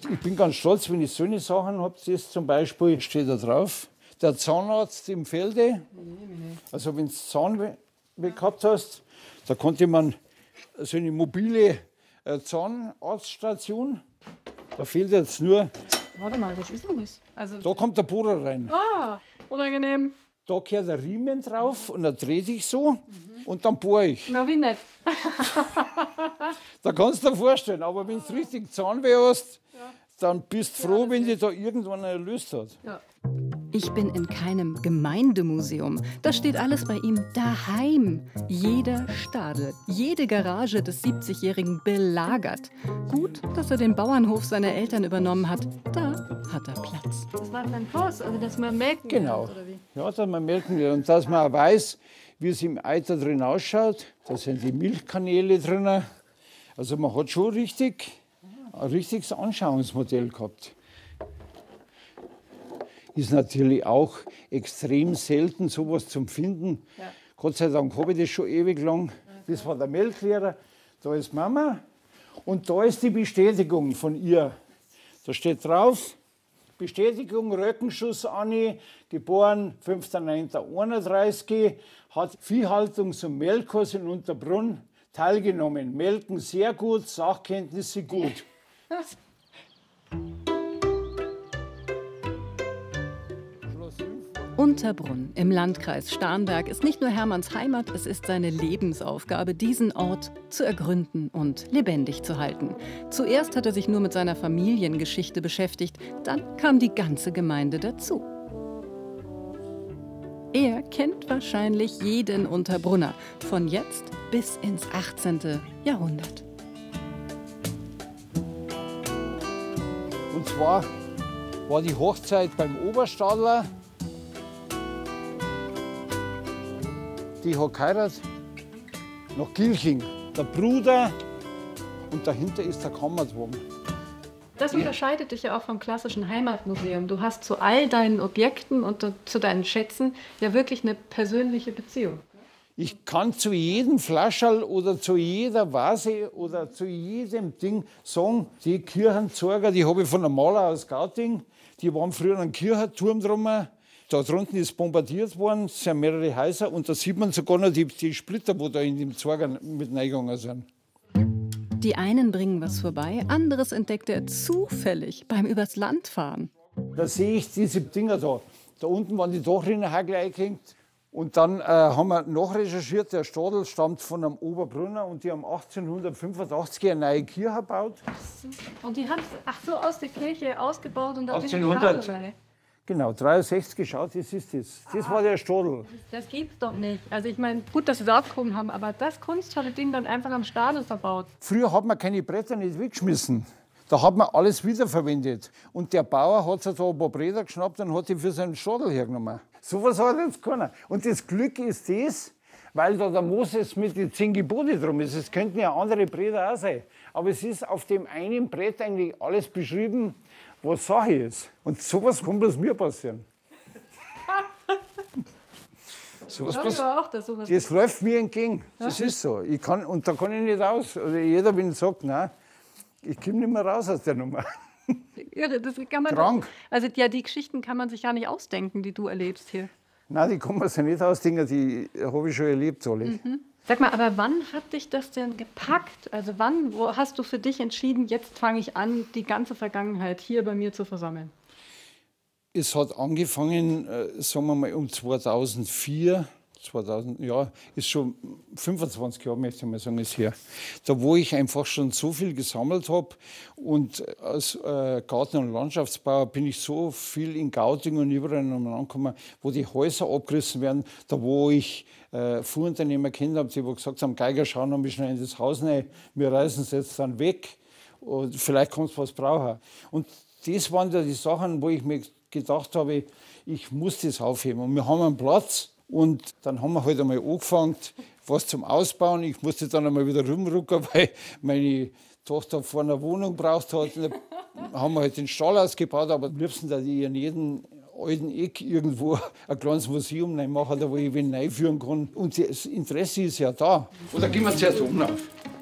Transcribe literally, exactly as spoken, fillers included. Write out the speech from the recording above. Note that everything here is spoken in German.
Ich bin ganz stolz, wenn ich so eine Sachen habe. Das zum Beispiel steht da drauf. Der Zahnarzt im Felde. Also wenn du Zahnweh gehabt hast, da konnte man so eine mobile äh, Zahnarztstation. Da fehlt jetzt nur. Warte mal, was ist denn das? Also Da kommt der Bohrer rein. ah, unangenehm. Da gehört der Riemen drauf und dann drehe ich so mhm. und dann bohre ich. Na, wie nett. Da kannst du dir vorstellen, aber wenn du richtig Zahnweh hast, ja. dann bist du froh, ja, wenn dich da irgendwann erlöst hat. Ja. Ich bin in keinem Gemeindemuseum. Da steht alles bei ihm daheim. Jeder Stadel, jede Garage des siebzigjährigen belagert. Gut, dass er den Bauernhof seiner Eltern übernommen hat. Da hat er Platz. Das war sein Kurs, also dass man melken Genau. kann, oder wie? Ja, dass man melken will. Und dass man auch weiß, wie es im Eiter drin ausschaut. Da sind die Milchkanäle drin. Also man hat schon richtig, ein richtiges Anschauungsmodell gehabt. Ist natürlich auch extrem selten, sowas zum Finden. Ja. Gott sei Dank habe ich das schon ewig lang. Das war der Melklehrer, da ist Mama und da ist die Bestätigung von ihr. Da steht drauf, Bestätigung, Röckenschuss Anni, geboren fünfter neunter einunddreißig, hat Viehhaltungs- und Melkkurs in Unterbrunn teilgenommen. Melken sehr gut, Sachkenntnisse gut. Unterbrunn im Landkreis Starnberg ist nicht nur Hermanns Heimat, es ist seine Lebensaufgabe, diesen Ort zu ergründen und lebendig zu halten. Zuerst hat er sich nur mit seiner Familiengeschichte beschäftigt, dann kam die ganze Gemeinde dazu. Er kennt wahrscheinlich jeden Unterbrunner, von jetzt bis ins achtzehnte Jahrhundert. Und zwar war die Hochzeit beim Oberstadler. Die hat geheiratet nach Gilching. Der Bruder und dahinter ist der Kammerwagen. Das unterscheidet dich ja auch vom klassischen Heimatmuseum. Du hast zu all deinen Objekten und zu deinen Schätzen ja wirklich eine persönliche Beziehung. Ich kann zu jedem Flascherl oder zu jeder Vase oder zu jedem Ding sagen, die Kirchenzeuger, die habe ich von einem Maler aus Gauting, die waren früher ein Kirchenturm drum. Da drunten ist bombardiert worden, es sind mehrere Häuser und da sieht man sogar noch die, die Splitter, die da in dem Zeuger mit reingegangen sind. Die einen bringen was vorbei, anderes entdeckt er zufällig beim übers Land fahren. Da sehe ich diese Dinger da. Da unten waren die Dachrinne eingehängt. Und dann äh, haben wir nachrecherchiert, der Stadel stammt von einem Oberbrunner und die haben achtzehnhundertfünfundachtzig eine neue Kirche gebaut. Und die haben es ach so aus der Kirche ausgebaut und da achtzehnhundert. Genau, dreiundsechzig geschaut, das ist das. Das ah, war der Stadel. Das gibt's doch nicht. Also ich meine, gut, dass sie es aufgehoben haben, aber das kunstvolle Ding dann einfach am Stadel verbaut. Früher hat man keine Bretter nicht weggeschmissen. Da hat man alles wiederverwendet. Und der Bauer hat sich da ein paar Bretter geschnappt und hat die für seinen Stadel hergenommen. So was hat jetzt keiner. Und das Glück ist das, weil da der Moses mit den zehn Gebote drum ist. Es könnten ja andere Bretter auch sein. Aber es ist auf dem einen Brett eigentlich alles beschrieben, was Sache ist. Und sowas kann bloß mir passieren. sowas pass auch, dass sowas das läuft mir entgegen. Das ja. ist so. Ich kann, und da kann ich nicht raus. Also jeder, wenn sagt, nein, ich komme nicht mehr raus aus der Nummer. Irre, das kann man Krank. Doch, also ja, die Geschichten kann man sich gar nicht ausdenken, die du erlebst hier. Nein, die kann man sich nicht ausdenken, die habe ich schon erlebt. Alle. Mhm. Sag mal, aber wann hat dich das denn gepackt? Also wann wo hast du für dich entschieden, jetzt fange ich an, die ganze Vergangenheit hier bei mir zu versammeln? Es hat angefangen, äh, sagen wir mal, um zweitausendvier. zweitausend, ja, ist schon fünfundzwanzig Jahre, möchte ich mal sagen, ist her. Da, wo ich einfach schon so viel gesammelt habe und als äh, Garten- und Landschaftsbauer bin ich so viel in Gauting und überall angekommen, wo die Häuser abgerissen werden, da wo ich äh, Fuhrunternehmer kennt habe, die wo gesagt haben, Geiger, schauen wir schnell in das Haus rein, wir reißen es jetzt dann weg und vielleicht kannst du was brauchen. Und das waren ja die Sachen, wo ich mir gedacht habe, ich muss das aufheben. Und wir haben einen Platz. Und dann haben wir halt einmal angefangen, was zum Ausbauen. Ich musste dann einmal wieder rumrücken, weil meine Tochter vor einer Wohnung braucht hat. Dann haben wir halt den Stall ausgebaut, aber am liebsten, dass ich in jedem alten Eck irgendwo ein kleines Museum machen, da wo ich wen reinführen kann. Und das Interesse ist ja da. Oder gehen wir zuerst oben auf?